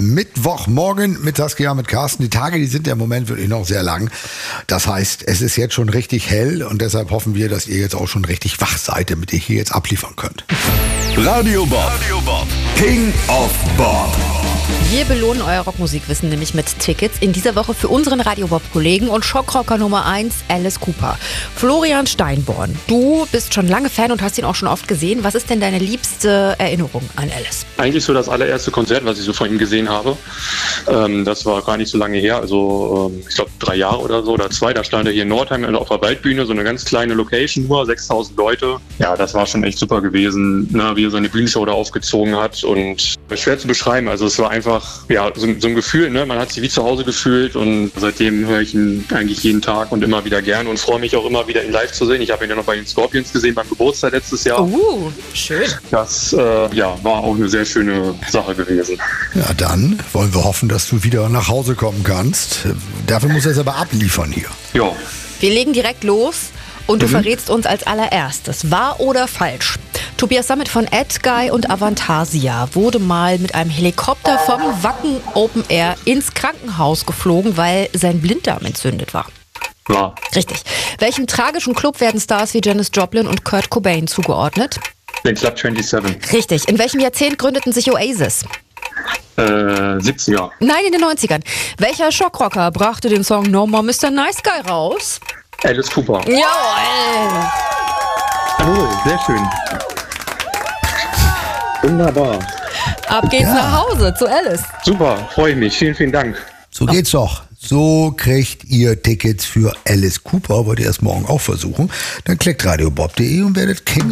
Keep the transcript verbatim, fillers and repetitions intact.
Mittwochmorgen mit Saskia, mit Carsten. Die Tage, die sind ja im Moment wirklich noch sehr lang. Das heißt, es ist jetzt schon richtig hell und deshalb hoffen wir, dass ihr jetzt auch schon richtig wach seid, damit ihr hier jetzt abliefern könnt. Radio Bob. Radio Bob. King of Bob. Wir belohnen euer Rockmusikwissen nämlich mit Tickets. In dieser Woche für unseren Radio Bob-Kollegen und Schockrocker Nummer eins, Alice Cooper. Florian Steinborn, du bist schon lange Fan und hast ihn auch schon oft gesehen. Was ist denn deine liebste Erinnerung an Alice? Eigentlich so das allererste Konzert, was ich so von ihm gesehen habe. Ähm, das war gar nicht so lange her, also ähm, ich glaube drei Jahre oder so oder zwei. Da stand er hier in Nordheim auf der Waldbühne, so eine ganz kleine Location, nur sechstausend Leute. Ja, das war schon echt super gewesen, ne, wie er seine Bühnenshow da aufgezogen hat und schwer zu beschreiben. Also es war einfach ja so, so ein Gefühl, ne? Man hat sich wie zu Hause gefühlt und seitdem höre ich ihn eigentlich jeden Tag und immer wieder gern und freue mich auch immer wieder, ihn live zu sehen. Ich habe ihn ja noch bei den Scorpions gesehen beim Geburtstag letztes Jahr. Uh, schön. Das äh, ja, war auch eine sehr schöne Sache gewesen. Ja, dann wollen wir hoffen, dass du wieder nach Hause kommen kannst. Dafür muss er es aber abliefern hier. Ja. Wir legen direkt los und du Mhm. verrätst uns als allererstes, wahr oder falsch. Tobias Sammet von AdGuy und Avantasia wurde mal mit einem Helikopter vom Wacken Open Air ins Krankenhaus geflogen, weil sein Blinddarm entzündet war. War. Richtig. Welchem tragischen Club werden Stars wie Janis Joplin und Kurt Cobain zugeordnet? Den Club siebenundzwanzig. Richtig. In welchem Jahrzehnt gründeten sich Oasis? Äh, siebziger. Nein, in den neunzigern. Welcher Schockrocker brachte den Song No More Mister Nice Guy raus? Alice Cooper. Jawohl! Oh, sehr schön. Wunderbar. Ab geht's Ja. nach Hause zu Alice. Super, freue ich mich. Vielen, vielen Dank. So geht's doch. So kriegt ihr Tickets für Alice Cooper. Wollt ihr erst morgen auch versuchen? Dann klickt radiobob punkt de und werdet King